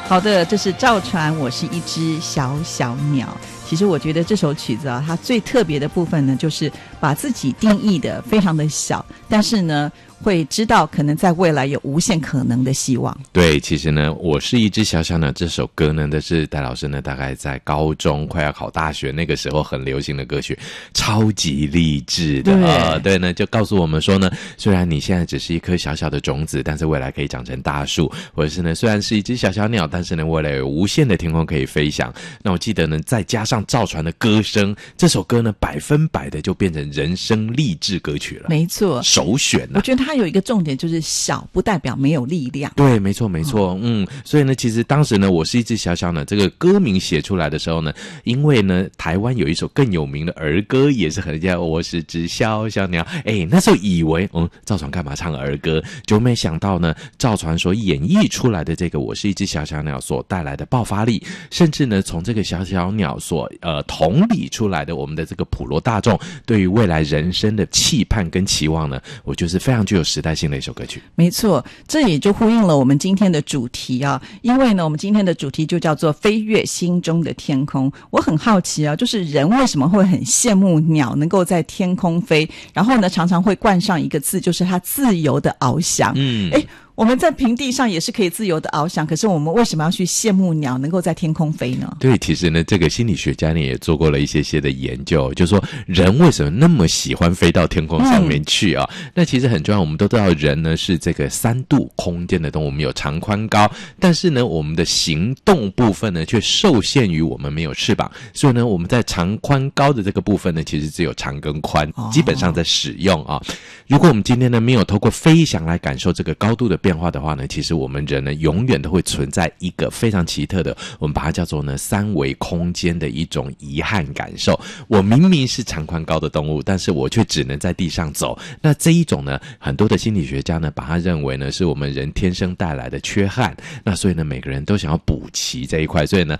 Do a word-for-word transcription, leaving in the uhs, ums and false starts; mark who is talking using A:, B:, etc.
A: 好的，这是赵传，我是一只小小鸟。其实我觉得这首曲子啊，它最特别的部分呢，就是把自己定义的非常的小，但是呢会知道可能在未来有无限可能的希望。
B: 对，其实呢我是一只小小鸟这首歌呢，这是戴老师呢大概在高中快要考大学那个时候很流行的歌曲，超级励志的。对、呃、对呢，就告诉我们说呢，虽然你现在只是一颗小小的种子，但是未来可以长成大树，或者是呢虽然是一只小小鸟，但是呢未来有无限的天空可以飞翔。那我记得呢再加上赵传的歌声，这首歌呢百分百的就变成人生励志歌曲了。
A: 没错，
B: 首选啊。
A: 我觉得它有一个重点，就是小不代表没有力量。
B: 对，没错没错、哦、嗯，所以呢其实当时呢我是一只小小鸟这个歌名写出来的时候呢，因为呢台湾有一首更有名的儿歌也是很叫我是只小小鸟，哎，那时候以为嗯赵传干嘛唱儿歌，就没想到呢赵传所演绎出来的这个我是一只小小鸟所带来的爆发力，甚至呢从这个小小鸟所呃同理出来的我们的这个普罗大众对于未来人生的期盼跟期望呢，我觉得是非常具有时代性的一首歌曲。
A: 没错，这也就呼应了我们今天的主题啊，因为呢我们今天的主题就叫做飞越心中的天空。我很好奇啊，就是人为什么会很羡慕鸟能够在天空飞，然后呢常常会冠上一个字，就是它自由的翱翔。嗯，诶，我们在平地上也是可以自由的翱翔，可是我们为什么要去羡慕鸟能够在天空飞呢？
B: 对，其实呢这个心理学家呢也做过了一些些的研究，就是说人为什么那么喜欢飞到天空上面去啊、嗯、那其实很重要，我们都知道人呢是这个三度空间的动物，我们有长宽高，但是呢我们的行动部分呢却受限于我们没有翅膀，所以呢我们在长宽高的这个部分呢其实只有长跟宽、哦、基本上在使用啊。如果我们今天呢没有透过飞翔来感受这个高度的变化的话呢，其实我们人呢永远都会存在一个非常奇特的，我们把它叫做呢三维空间的一种遗憾感受。我明明是长宽高的动物，但是我却只能在地上走。那这一种呢，很多的心理学家呢把它认为呢是我们人天生带来的缺憾。那所以呢每个人都想要补齐这一块，所以呢